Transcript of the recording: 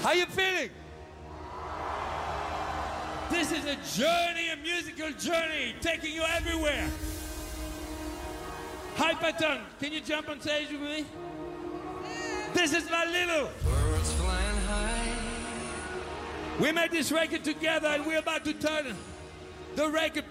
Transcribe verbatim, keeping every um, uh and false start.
How you feeling? This is a journey, a musical journey, taking you everywhere. Hyperton, can you jump on stage with me? This is my little. Birds flying high. We made this record together and we're about to turn the record